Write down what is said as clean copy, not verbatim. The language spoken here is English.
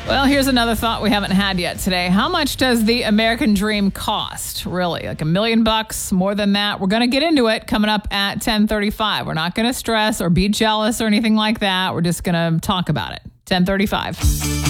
Well, here's another thought we haven't had yet today. How much does the American dream cost? Really? Like $1 million bucks? More than that? We're going to get into it coming up at 10:35. We're not going to stress or be jealous or anything like that. We're just going to talk about it. 10:35.